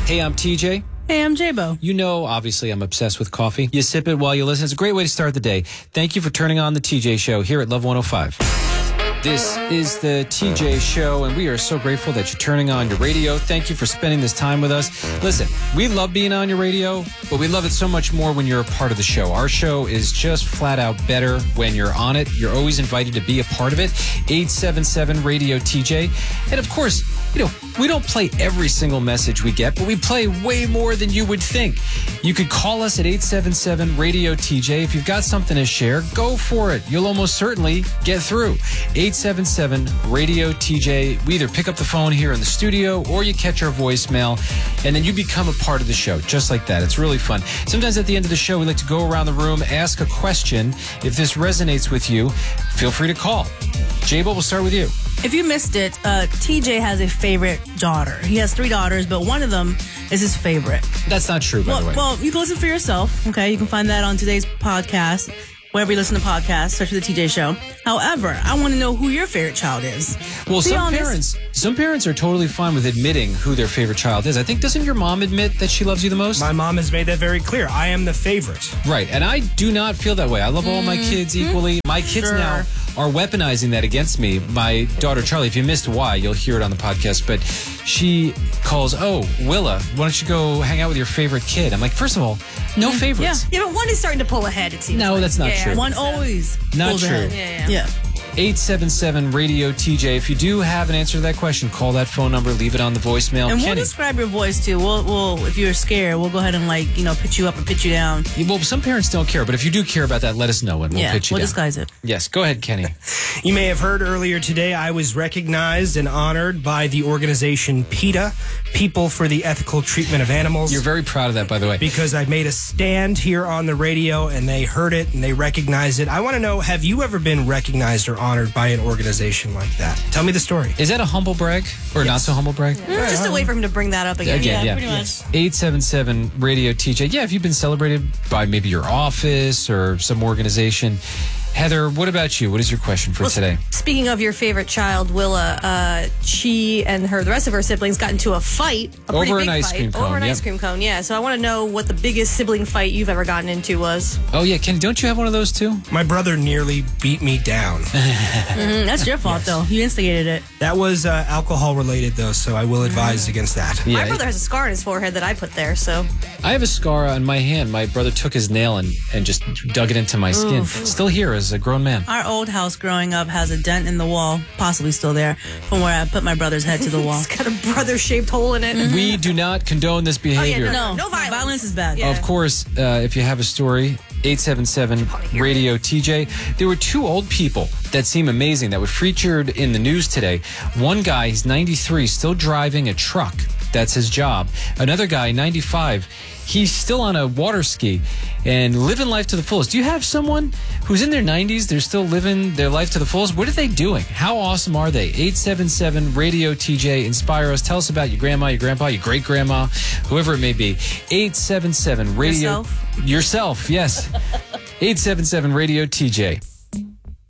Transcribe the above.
Hey, I'm TJ. Hey, I'm J-Bo. You know, obviously, I'm obsessed with coffee. You sip it while you listen. It's a great way to start the day. Thank you for turning on the TJ Show here at Love 105. This is the TJ Show, and we are so grateful that you're turning on your radio. Thank you for spending this time with us. Listen, we love being on your radio, but we love it so much more when you're a part of the show. Our show is just flat out better when you're on it. You're always invited to be a part of it. 877-RADIO-TJ. And of course, you know, we don't play every single message we get, but we play way more than you would think. You could call us at 877-RADIO-TJ. If you've got something to share, go for it. You'll almost certainly get through. 877-RADIO-TJ. We either pick up the phone here in the studio or you catch our voicemail, and then you become a part of the show, just like that. It's really fun. Sometimes at the end of the show, we like to go around the room, ask a question. If this resonates with you, feel free to call. J-Bo, we'll start with you. If you missed it, TJ has a favorite daughter. He has 3 daughters, but one of them is his favorite. That's not true, by the way. Well, you can listen for yourself, okay? You can find that on today's podcast. Wherever you listen to podcasts, search for the TJ Show. However, I want to know who your favorite child is. Well, some parents are totally fine with admitting who their favorite child is. I think, doesn't your mom admit that she loves you the most? My mom has made that very clear. I am the favorite. Right, and I do not feel that way. I love all my kids equally. My kids now are weaponizing that against me. My daughter, Charlie, if you missed why, you'll hear it on the podcast, but she calls, Willa, why don't you go hang out with your favorite kid? I'm like, first of all, no favorites. Yeah, but one is starting to pull ahead, it seems like. That's not true. One always not pulls true. ahead. Yeah. 877-RADIO-TJ. If you do have an answer to that question, call that phone number, leave it on the voicemail. And Kenny, we'll describe your voice too. We'll if you're scared, we'll go ahead and pitch you up or pitch you down. well, some parents don't care, but if you do care about that, let us know and we'll pitch you we'll down. disguise it. Yes, go ahead, Kenny. You may have heard earlier today I was recognized and honored by the organization PETA, People for the Ethical Treatment of Animals. You're very proud of that, by the way. Because I made a stand here on the radio and they heard it and they recognized it. I want to know, have you ever been recognized or honored by an organization like that? Tell me the story. Is that a humble brag or not so humble brag? Yeah. Just a way for him to bring that up again. Yeah, pretty much. 877-RADIO-TJ. Yeah, if you've been celebrated by maybe your office or some organization. Heather, what about you? What is your question for today? Speaking of your favorite child, Willa, she and the rest of her siblings got into a fight. Over an ice cream cone. Over an ice cream cone, yeah. So I want to know what the biggest sibling fight you've ever gotten into was. Oh, yeah. Kenny, don't you have one of those too? My brother nearly beat me down. That's your fault, though. You instigated it. That was alcohol related, though, so I will advise against that. Yeah. My brother has a scar on his forehead that I put there, so. I have a scar on my hand. My brother took his nail and just dug it into my skin. It's still here as a grown man. Our old house growing up has a dent in the wall, possibly still there, from where I put my brother's head to the wall. It's got a brother-shaped hole in it. We do not condone this behavior. No violence. Violence is bad. Yeah. Of course, if you have a story, 877-RADIO-TJ. There were 2 old people that seem amazing that were featured in the news today. One guy, he's 93, still driving a truck. That's his job. Another guy, 95, he's still on a water ski and living life to the fullest. Do you have someone who's in their 90s, they're still living their life to the fullest? What are they doing? How awesome are they? 877-RADIO-TJ. Inspire us. Tell us about your grandma, your grandpa, your great-grandma, whoever it may be. 877-RADIO... Yourself? Yourself, yes. 877-RADIO-TJ.